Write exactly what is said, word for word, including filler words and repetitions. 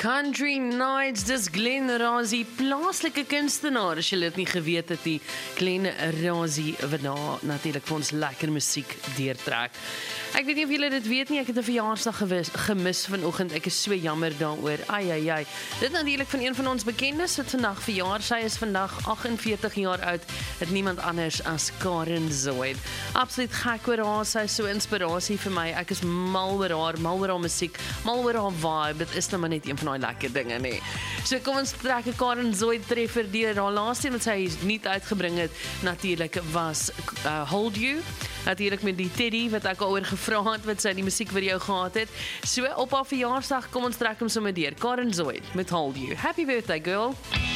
Country Nights, dis Glen Rassie, plaaslike kunstenaar, as jy dit nie geweet het nie. Glen Rassie, wat nou natuurlik vir ons lekker musiek deurtrek. Ek weet nie of julle dit weet nie, ek het 'n verjaarsdag gewis, gemis vanoggend, ek is so jammer daaroor, ai ai ai. Dit natuurlik van een van ons bekendes, wat vandag verjaar, sy is vandag agt en veertig jaar oud, het niemand anders as Karen Zoid. Absoluut gek oor haar, sy is so inspirasie vir my, ek is mal oor haar, mal oor haar musiek, mal oor haar vibe, dit is nou maar net een van die lekker dinge, nee. So kom ons trek 'n Karen Zoid treffer deur haar laaste een wat sy nie uitgebring het, natuurlik was uh, Hold You, natuurlik met die Teddy wat ek al oor gevra het wat sy die musiek vir jou gehad het. So op haar verjaarsdag kom ons trek hom sommer deur. Karen Zoid met Hold You. Happy birthday girl.